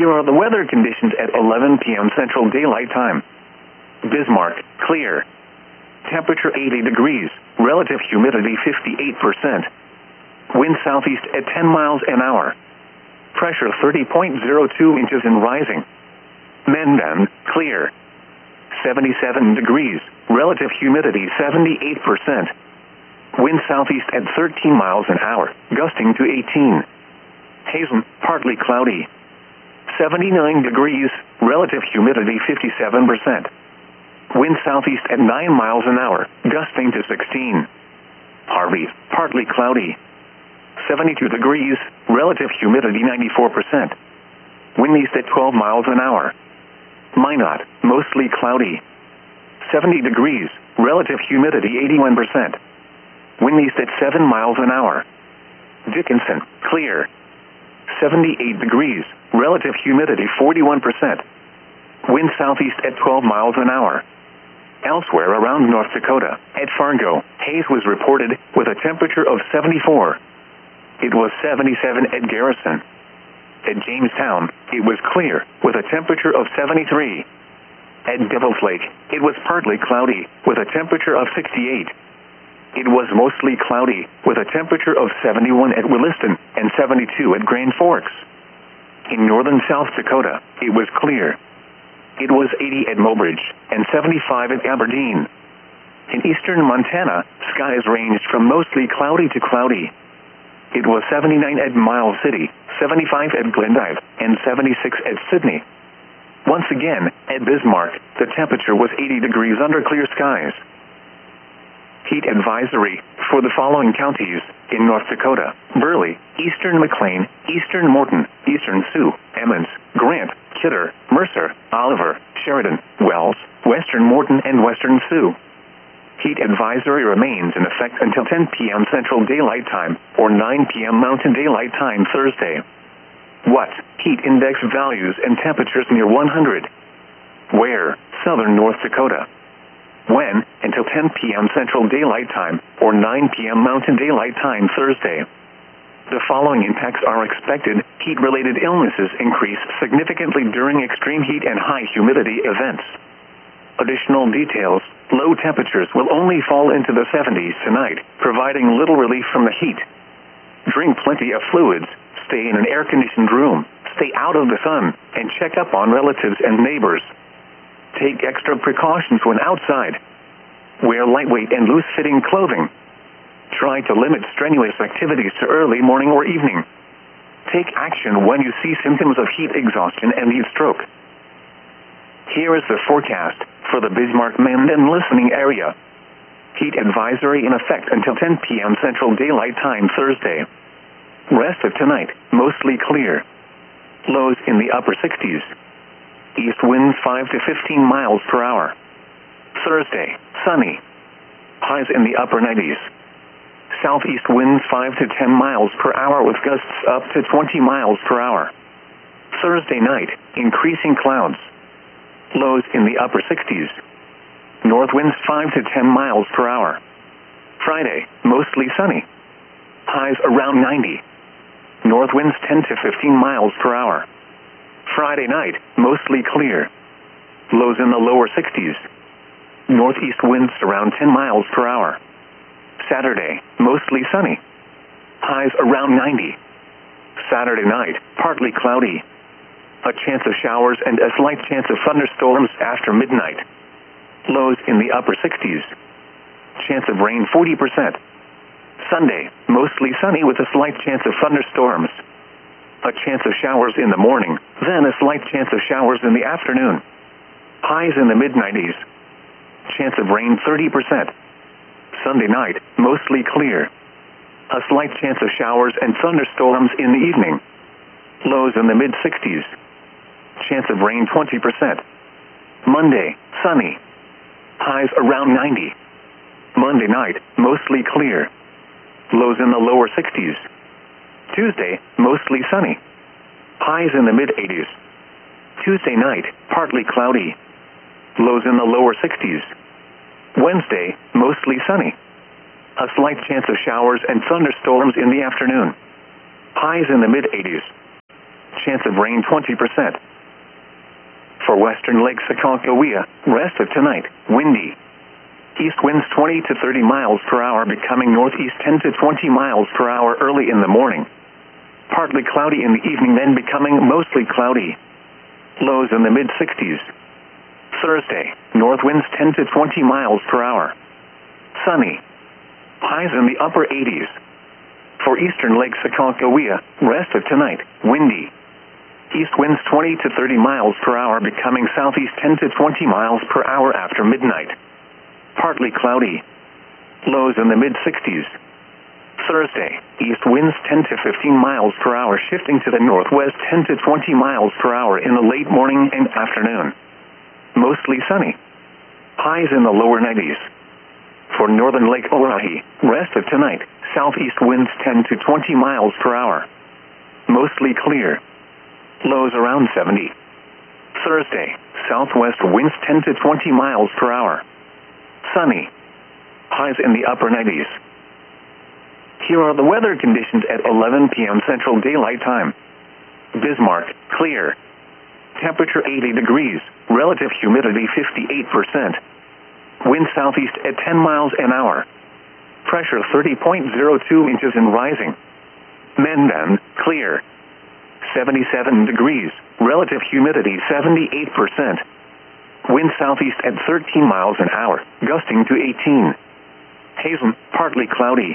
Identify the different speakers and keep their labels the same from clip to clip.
Speaker 1: Here are the weather conditions at 11 p.m. Central Daylight Time. Bismarck, clear. Temperature 80 degrees, relative humidity 58%. Wind southeast at 10 miles an hour. Pressure 30.02 inches and rising. Mendon, clear. 77 degrees, relative humidity 78%. Wind southeast at 13 miles an hour, gusting to 18. Hazen, partly cloudy. 79 degrees, relative humidity 57%. Wind southeast at 9 miles an hour, gusting to 16. Harvey, partly cloudy. 72 degrees, relative humidity 94%. Wind east at 12 miles an hour. Minot, mostly cloudy. 70 degrees, relative humidity 81%. Wind east at 7 miles an hour. Dickinson, clear. 78 degrees, relative humidity 41%. Wind southeast at 12 miles an hour. Elsewhere around North Dakota, at Fargo, haze was reported with a temperature of 74. It was 77 at Garrison. At Jamestown, it was clear with a temperature of 73. At Devil's Lake, it was partly cloudy with a temperature of 68. It was mostly cloudy with a temperature of 71 at Williston and 72 at Grand Forks. In northern South Dakota, it was clear. It was 80 at Mobridge and 75 at Aberdeen. In eastern Montana, skies ranged from mostly cloudy to cloudy. It was 79 at Miles City, 75 at Glendive, and 76 at Sydney. Once again, at Bismarck, the temperature was 80 degrees under clear skies. Heat advisory for the following counties in North Dakota: Burley, eastern McLean, eastern Morton, eastern Sioux, Emmons, Grant, Kidder, Mercer, Oliver, Sheridan, Wells, western Morton, and western Sioux. Heat advisory remains in effect until 10 p.m. Central Daylight Time or 9 p.m. Mountain Daylight Time Thursday. What? Heat index values and temperatures near 100. Where? Southern North Dakota. When? Until 10 p.m. Central Daylight Time or 9 p.m. Mountain Daylight Time Thursday. The following impacts are expected. Heat-related illnesses increase significantly during extreme heat and high humidity events. Additional details: low temperatures will only fall into the 70s tonight, providing little relief from the heat. Drink plenty of fluids, stay in an air-conditioned room, stay out of the sun, and check up on relatives and neighbors. Take extra precautions when outside. Wear lightweight and loose-fitting clothing. Try to limit strenuous activities to early morning or evening. Take action when you see symptoms of heat exhaustion and heat stroke. Here is the forecast for the Bismarck-Mendon listening area. Heat advisory in effect until 10 p.m. Central Daylight Time Thursday. Rest of tonight, mostly clear. Lows in the upper 60s. East winds 5 to 15 miles per hour. Thursday, sunny. Highs in the upper 90s. Southeast winds 5 to 10 miles per hour with gusts up to 20 miles per hour. Thursday night, increasing clouds. Lows in the upper 60s. North winds 5 to 10 miles per hour. Friday, mostly sunny. Highs around 90. North winds 10 to 15 miles per hour. Friday night, mostly clear. Lows in the lower 60s. Northeast winds around 10 miles per hour. Saturday, mostly sunny. Highs around 90. Saturday night, partly cloudy. A chance of showers and a slight chance of thunderstorms after midnight. Lows in the upper 60s. Chance of rain 40%. Sunday, mostly sunny with a slight chance of thunderstorms. A chance of showers in the morning, then a slight chance of showers in the afternoon. Highs in the mid-90s. Chance of rain 30%. Sunday night, mostly clear. A slight chance of showers and thunderstorms in the evening. Lows in the mid-60s. Chance of rain 20%. Monday, sunny. Highs around 90. Monday night, mostly clear. Lows in the lower 60s. Tuesday, mostly sunny. Highs in the mid-80s. Tuesday night, partly cloudy. Lows in the lower 60s. Wednesday, mostly sunny. A slight chance of showers and thunderstorms in the afternoon. Highs in the mid-80s. chance of rain 20%. For western Lake Sakakawea, rest of tonight, windy. East winds 20 to 30 miles per hour, becoming northeast 10 to 20 miles per hour early in the morning. Partly cloudy in the evening, then becoming mostly cloudy. Lows in the mid-60s. Thursday, north winds 10 to 20 miles per hour. Sunny. Highs in the upper 80s. For eastern Lake Sakakawea, rest of tonight, windy. East winds 20 to 30 miles per hour, becoming southeast 10 to 20 miles per hour after midnight. Partly cloudy. Lows in the mid-60s. Thursday, east winds 10 to 15 miles per hour, shifting to the northwest 10 to 20 miles per hour in the late morning and afternoon. Mostly sunny. Highs in the lower 90s. For northern Lake Oahe, rest of tonight, southeast winds 10 to 20 miles per hour. Mostly clear. Lows around 70. Thursday, southwest winds 10 to 20 miles per hour. Sunny. Highs in the upper 90s. Here are the weather conditions at 11 p.m. Central Daylight Time. Bismarck, clear. Temperature 80 degrees, relative humidity 58%. Wind southeast at 10 miles an hour. Pressure 30.02 inches and rising. Mendon, clear. 77 degrees, relative humidity 78%. Wind southeast at 13 miles an hour, gusting to 18. Hazen, partly cloudy.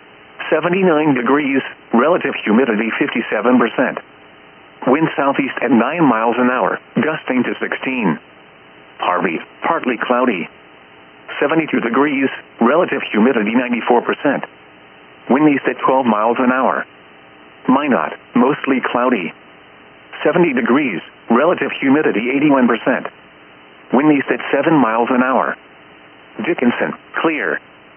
Speaker 1: 79 degrees, relative humidity 57%. Wind southeast at 9 miles an hour, gusting to 16. Harvey, partly cloudy. 72 degrees, relative humidity 94%. Wind east at 12 miles an hour. Minot, mostly cloudy. 70 degrees, relative humidity 81%. Wind east at 7 miles an hour. Dickinson, clear.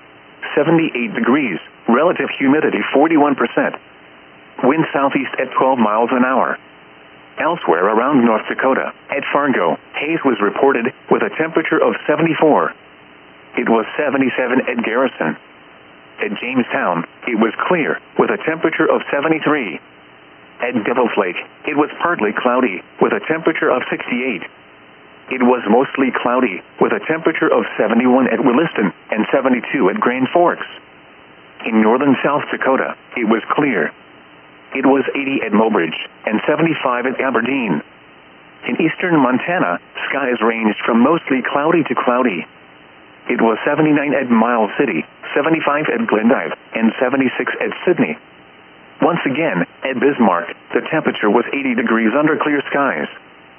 Speaker 1: 78 degrees, relative humidity 41%. Wind southeast at 12 miles an hour. Elsewhere around North Dakota, at Fargo, haze was reported with a temperature of 74. It was 77 at Garrison. At Jamestown, it was clear with a temperature of 73. At Devil's Lake, it was partly cloudy with a temperature of 68. It was mostly cloudy with a temperature of 71 at Williston and 72 at Grand Forks. In northern South Dakota, it was clear. It was 80 at Mobridge and 75 at Aberdeen. In eastern Montana, skies ranged from mostly cloudy to cloudy. It was 79 at Miles City, 75 at Glendive, and 76 at Sydney. Once again, at Bismarck, the temperature was 80 degrees under clear skies.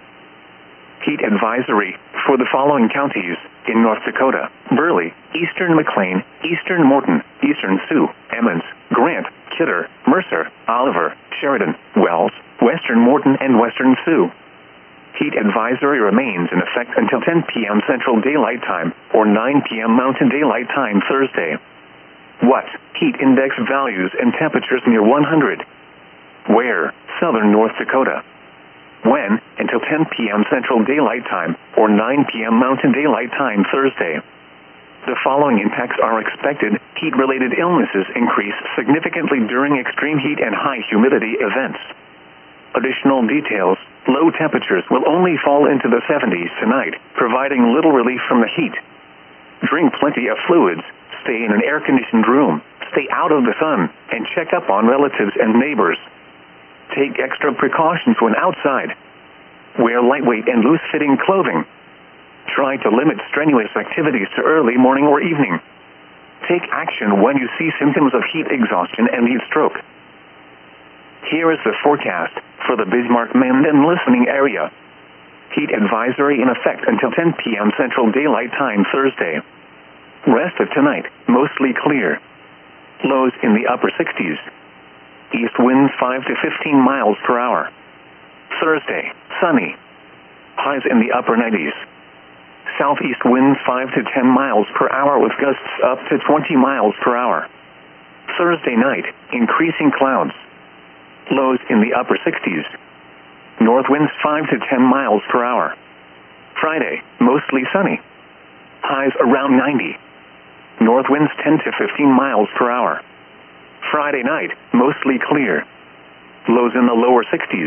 Speaker 1: Heat advisory for the following counties in North Dakota: Burley, eastern McLean, eastern Morton, eastern Sioux, Emmons, Grant, Kidder, Mercer, Oliver, Sheridan, Wells, western Morton, and western Sioux. Heat advisory remains in effect until 10 p.m. Central Daylight Time or 9 p.m. Mountain Daylight Time Thursday. What? Heat index values and temperatures near 100. Where? Southern North Dakota. When? Until 10 p.m. Central Daylight Time or 9 p.m. Mountain Daylight Time Thursday. The following impacts are expected. Heat-related illnesses increase significantly during extreme heat and high humidity events. Additional details: low temperatures will only fall into the 70s tonight, providing little relief from the heat. Drink plenty of fluids, stay in an air-conditioned room, stay out of the sun, and check up on relatives and neighbors. Take extra precautions when outside. Wear lightweight and loose-fitting clothing. Try to limit strenuous activities to early morning or evening. Take action when you see symptoms of heat exhaustion and heat stroke. Here is the forecast for the Bismarck-Mendon listening area. Heat advisory in effect until 10 p.m. Central Daylight Time Thursday. Rest of tonight, mostly clear. Lows in the upper 60s. East winds 5 to 15 miles per hour. Thursday, sunny. Highs in the upper 90s. Southeast winds 5 to 10 miles per hour with gusts up to 20 miles per hour. Thursday night, increasing clouds. Lows in the upper 60s. North winds 5 to 10 miles per hour. Friday, mostly sunny. Highs around 90. North winds 10 to 15 miles per hour. Friday night, mostly clear. Lows in the lower 60s.